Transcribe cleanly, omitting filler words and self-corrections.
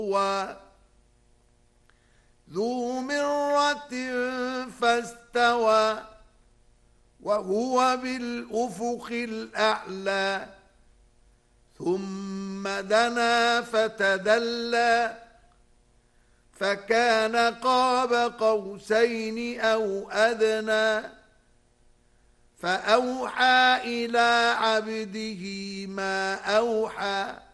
ذو مرة فاستوى وهو بالأفق الأعلى ثم دنا فتدلى فكان قاب قوسين أو أدنى فأوحى إلى عبده ما أوحى